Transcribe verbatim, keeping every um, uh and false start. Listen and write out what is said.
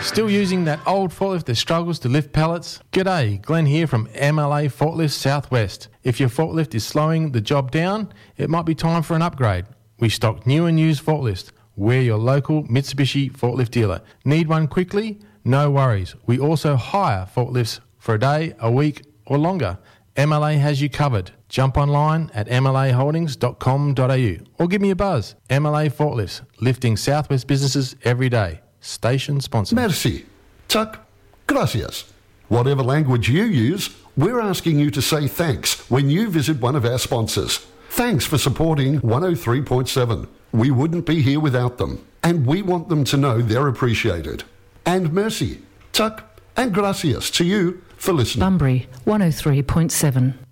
Still using that old forklift that struggles to lift pallets? G'day, Glenn here from M L A Forklifts Southwest. If your forklift is slowing the job down, it might be time for an upgrade. We stock new and used forklifts. We're your local Mitsubishi forklift dealer. Need one quickly? No worries. We also hire forklifts for a day, a week or longer. M L A has you covered. Jump online at m l a holdings dot com dot a u or give me a buzz. M L A Forklifts, lifting Southwest businesses every day. Station sponsor. Merci. Chuck. Gracias. Whatever language you use, we're asking you to say thanks when you visit one of our sponsors. Thanks for supporting one oh three point seven. We wouldn't be here without them, and we want them to know they're appreciated. And merci, Chuck, and gracias to you for listening. Bunbury, one oh three point seven.